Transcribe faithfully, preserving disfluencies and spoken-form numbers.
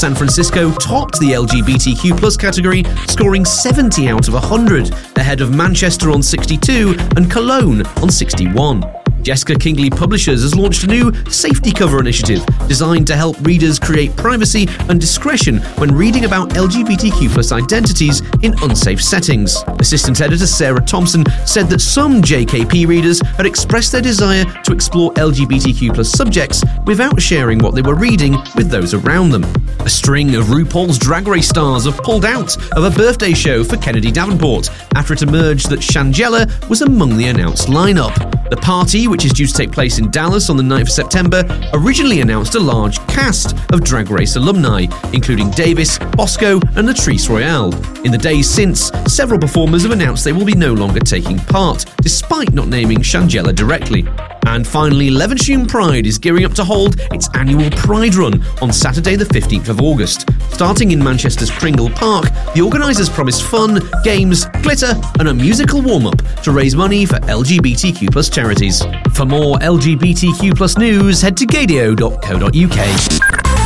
San Francisco topped the L G B T Q plus category, scoring seventy out of one hundred, ahead of Manchester on sixty-two and Cologne on sixty-one. Jessica Kingley Publishers has launched a new safety cover initiative designed to help readers create privacy and discretion when reading about L G B T Q plus identities in unsafe settings. Assistant editor Sarah Thompson said that some J K P readers had expressed their desire to explore L G B T Q plus subjects without sharing what they were reading with those around them. A string of RuPaul's Drag Race stars have pulled out of a birthday show for Kennedy Davenport after it emerged that Shangela was among the announced lineup. The party, which is due to take place in Dallas on the ninth of September, originally announced a large cast of Drag Race alumni, including Davis, Bosco and Latrice Royale. In the days since, several performers have announced they will be no longer taking part, despite not naming Shangela directly. And finally, Levenshulme Pride is gearing up to hold its annual Pride Run on Saturday the fifteenth of August. Starting in Manchester's Kringle Park, the organisers promise fun, games, glitter and a musical warm-up to raise money for L G B T Q plus charities. For more L G B T Q plus news, head to gadio dot co dot uk.